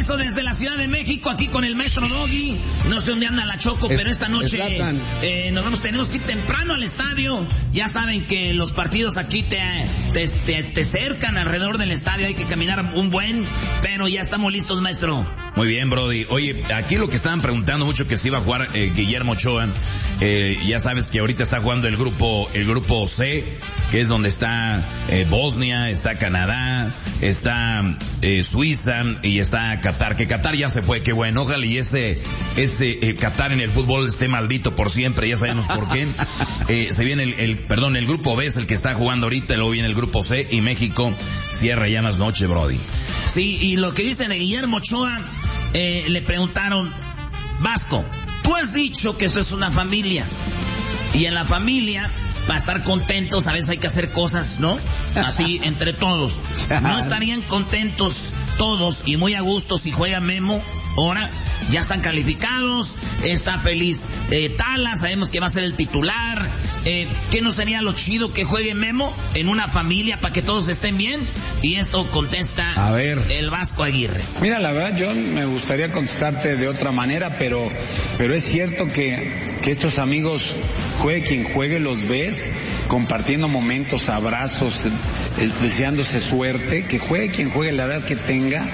regreso desde la Ciudad de México, aquí con el maestro Doggy. No sé dónde anda la Choco, pero esta noche tenemos que ir temprano al estadio. Ya saben que los partidos aquí te cercan alrededor del estadio, hay que caminar un buen, pero ya estamos listos, maestro. Muy bien, Brody. Oye, aquí lo que estaban preguntando mucho que se iba a jugar Guillermo Ochoa. Ya sabes que ahorita está jugando el grupo C, que es donde está Bosnia, está Canadá, está Suiza y está Qatar. Que Qatar ya se fue, qué bueno. Ojalá y ese Qatar en el fútbol esté maldito por siempre, ya sabemos por qué. Se viene el grupo B es el que está jugando ahorita, luego viene el grupo C y México cierra ya más noche, Brody. Sí, y lo que dicen de Guillermo Ochoa, le preguntaron, Vasco, tú has dicho que esto es una familia, y en la familia, para estar contentos, a veces hay que hacer cosas, ¿no? Así, entre todos. ¿No estarían contentos todos y muy a gusto si juega Memo? Ahora ya están calificados, está feliz Tala, sabemos que va a ser el titular. ¿Qué no sería lo chido que juegue Memo en una familia para que todos estén bien? Y esto contesta el Vasco Aguirre. Mira, la verdad, John, me gustaría contestarte de otra manera, pero es cierto que estos amigos, juegue quien juegue, los ves compartiendo momentos, abrazos, deseándose suerte, que juegue quien juegue, la edad que tenga,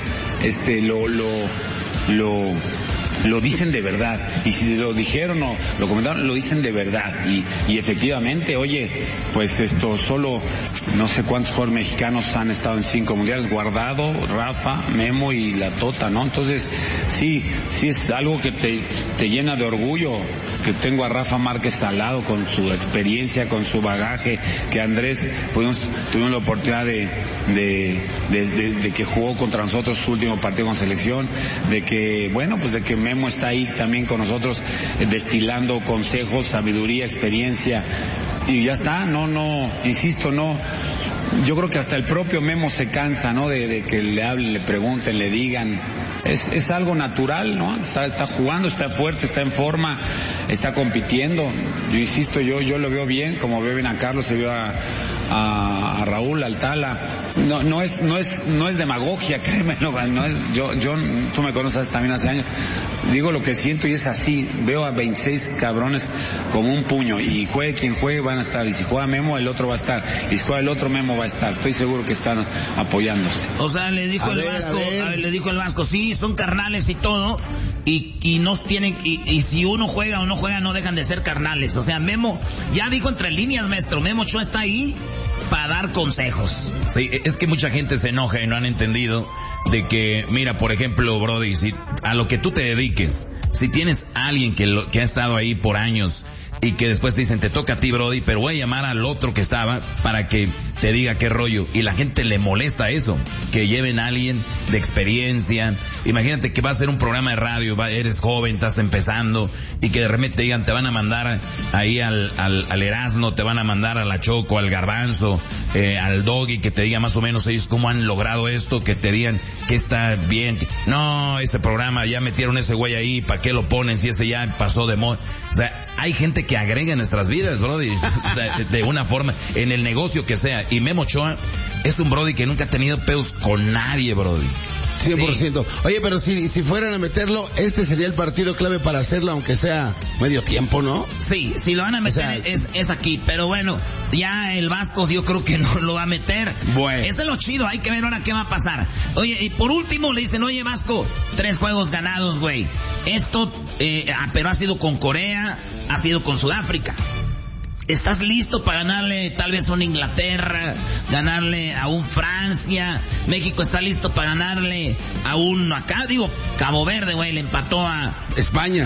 lo dicen de verdad, y si lo dijeron o lo comentaron, lo dicen de verdad, y efectivamente, oye, pues solo no sé cuántos jugadores mexicanos han estado en 5 mundiales, Guardado, Rafa, Memo y la Tota, ¿no? Entonces, sí es algo que te llena de orgullo, que tengo a Rafa Márquez al lado con su experiencia, con su bagaje, que Andrés tuvimos la oportunidad de que jugó contra nosotros su último partido con selección, de que Memo está ahí también con nosotros, destilando consejos, sabiduría, experiencia, y ya está, insisto, yo creo que hasta el propio Memo se cansa, ¿no? De que le hablen, le pregunten, le digan. Es algo natural, ¿no? Está jugando, está fuerte, está en forma, está compitiendo. Yo insisto, yo lo veo bien, como veo bien a Carlos, se veo a Raúl, al Tala. No es demagogia, créemelo, yo, tú me conoces también hace años. Digo lo que siento y es así. Veo a 26 cabrones como un puño, y juegue quien juegue van a estar, y si juega Memo el otro va a estar, y si juega el otro Memo va a estar. Estoy seguro que están apoyándose. O sea, le dijo el Vasco, sí, son carnales y todo, y no tienen, y si uno juega o no juega, no dejan de ser carnales. O sea, Memo ya dijo entre líneas, maestro, Memo Ochoa está ahí para dar consejos. Sí, es que mucha gente se enoja y no han entendido de que, mira, por ejemplo, Brody, si a lo que tú te dediques, si tienes a alguien que ha estado ahí por años y que después te dicen, te toca a ti, Brody, pero voy a llamar al otro que estaba para que te diga qué rollo, y la gente le molesta eso, que lleven a alguien de experiencia. Imagínate que va a ser un programa de radio, eres joven, estás empezando, y que de repente te digan, te van a mandar ahí al Erasmo, te van a mandar a la Choco, al Garbanzo, al Doggy, que te diga más o menos ellos cómo han logrado esto, que te digan que está bien. No, ese programa, ya metieron ese güey ahí, ¿para qué lo ponen si ese ya pasó de moda? O sea, hay gente que agrega en nuestras vidas, Brody, de una forma, en el negocio que sea. Y Memo Ochoa es un Brody que nunca ha tenido pedos con nadie, Brody. 100%. Sí. Oye, pero si fueran a meterlo, este sería el partido clave para hacerlo, aunque sea medio tiempo, ¿no? Sí, si lo van a meter, o sea, es aquí. Pero bueno, ya el Vasco yo creo que no lo va a meter. Bueno. Eso es lo chido, hay que ver ahora qué va a pasar. Oye, y por último le dicen, oye, Vasco, 3 juegos ganados, güey. Esto, pero ha sido con Corea, ha sido con Sudáfrica. ¿Estás listo para ganarle tal vez a un Inglaterra, ganarle a un Francia? México está listo para ganarle a un, Cabo Verde, güey, le empató a España.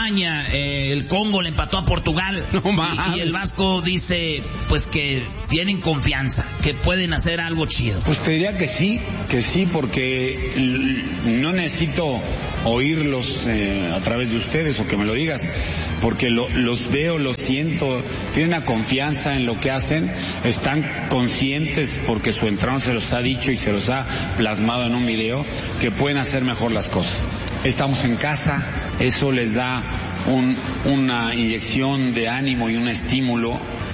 El Congo le empató a Portugal. Y el Vasco dice, pues que tienen confianza, que pueden hacer algo chido. Pues te diría que sí, porque no necesito oírlos a través de ustedes o que me lo digas, porque los veo, los siento, tienen una confianza en lo que hacen, están conscientes porque su entrenador se los ha dicho y se los ha plasmado en un video que pueden hacer mejor las cosas. Estamos en casa, eso les da una inyección de ánimo y un estímulo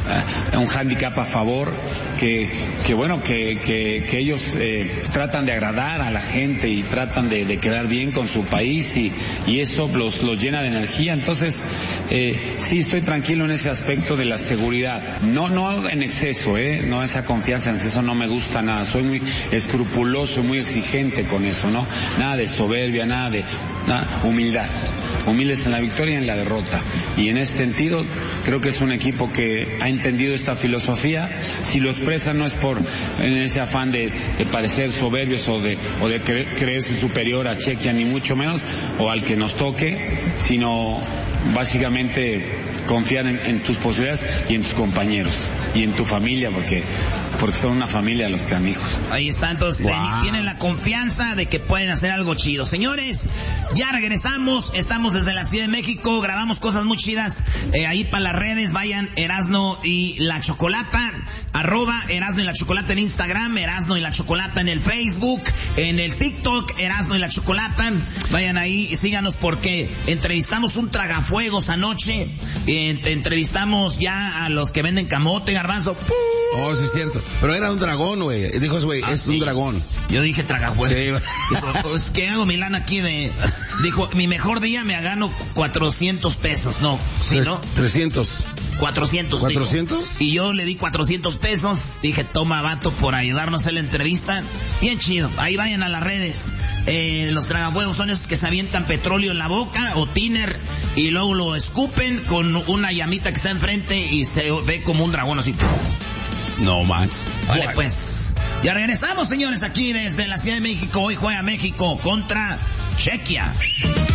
un hándicap a favor, que ellos tratan de agradar a la gente y tratan de quedar bien con su país y eso los llena de energía. Entonces, sí estoy tranquilo en ese aspecto de la seguridad. No en exceso, no esa confianza en exceso no me gusta nada. Soy muy escrupuloso, muy exigente con eso, ¿no? Nada de soberbia, nada, humildad. Humildes en la victoria y en la derrota. Y en ese sentido, creo que es un equipo que ha entendido esta filosofía. Si lo expresa no es en ese afán de parecer soberbios o de creerse superior a Chequia, ni mucho menos, o al que nos toque, sino básicamente confiar en tus posibilidades y en tus compañeros y en tu familia, porque son una familia los canijos. Ahí está, entonces tienen la confianza de que pueden hacer algo chido. Señores, ya regresamos, estamos desde la Ciudad de México, grabamos cosas muy chidas, ahí para las redes, vayan Erasno y la Chocolata, @Erasno y la Chocolata en Instagram, Erasno y la Chocolata en el Facebook, en el TikTok, Erasno y la Chocolata, vayan ahí y síganos porque entrevistamos un tragafuegos anoche, entrevistamos ya a los que venden camote, garbanzo. Oh, sí es cierto. Pero era un dragón, güey. Dijo, güey, es un dragón. Yo dije tragafuegos. Sí. Dijo, pues, ¿qué hago mi lana aquí Dijo, mi mejor día me gano 400 pesos. No, ¿sí, no? 300. 400. ¿400? Y yo le di 400 pesos. Dije, toma, vato, por ayudarnos en la entrevista. Bien chido. Ahí vayan a las redes. Los tragafuegos son esos que se avientan petróleo en la boca o tiner y luego lo escupen con una llamita que está enfrente y se ve como un dragón así. No manches. Vale, pues. Ya regresamos, señores, aquí desde la Ciudad de México. Hoy juega México contra Chequia.